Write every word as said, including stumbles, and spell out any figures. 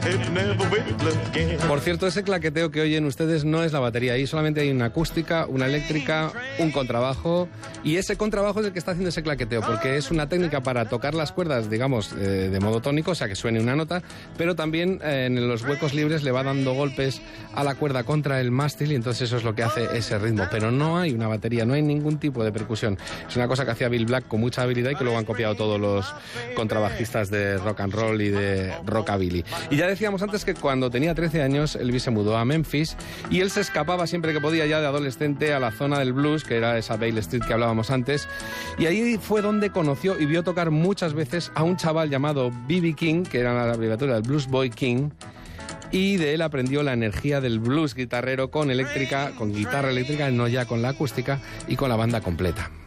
Por cierto, ese claqueteo que oyen ustedes no es la batería. Ahí solamente hay una acústica, una eléctrica, un contrabajo. Y ese contrabajo es el que está haciendo ese claqueteo, porque es una técnica para tocar las cuerdas, digamos, eh, de modo tónico, o sea, que suene una nota, pero también eh, en los huecos libres le va dando golpes a la cuerda contra el mástil y entonces eso es lo que hace ese ritmo. Pero no hay una batería, no hay ningún tipo de percusión. Es una cosa que hacía Bill Black con mucha habilidad y que luego han copiado todos los contrabajistas de rock and roll y de rockabilly. Y ya decíamos antes que cuando tenía trece años, Elvis se mudó a Memphis y él se escapaba siempre que podía ya de adolescente a la zona del blues, que era esa Bale Street que hablábamos antes, y ahí fue donde conoció y vio tocar muchas veces a un chaval llamado B B King, que era la abreviatura del Blues Boy King, y de él aprendió la energía del blues guitarrero con eléctrica, con guitarra eléctrica, no ya con la acústica, y con la banda completa.